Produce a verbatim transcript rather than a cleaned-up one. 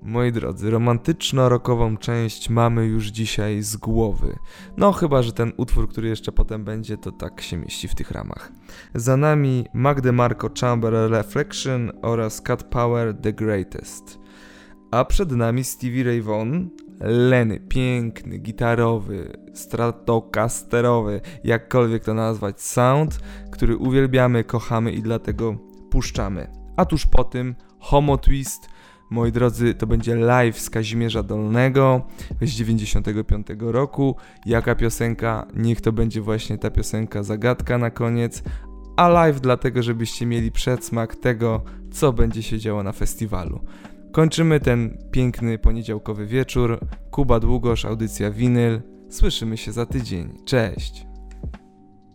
Moi drodzy, romantyczno-rockową część mamy już dzisiaj z głowy. No chyba, że ten utwór, który jeszcze potem będzie, to tak się mieści w tych ramach. Za nami Mac DeMarco Chamber Reflection oraz Cat Power The Greatest. A przed nami Stevie Ray Vaughan, Lenny, piękny, gitarowy, stratocasterowy, jakkolwiek to nazwać, sound, który uwielbiamy, kochamy i dlatego puszczamy. A tuż po tym Homo Twist. Moi drodzy, to będzie live z Kazimierza Dolnego z dziewięćdziesiątego piątego roku. Jaka piosenka? Niech to będzie właśnie ta piosenka Zagadka na koniec. A live dlatego, żebyście mieli przedsmak tego, co będzie się działo na festiwalu. Kończymy ten piękny poniedziałkowy wieczór. Kuba Długosz, audycja Winyl. Słyszymy się za tydzień. Cześć!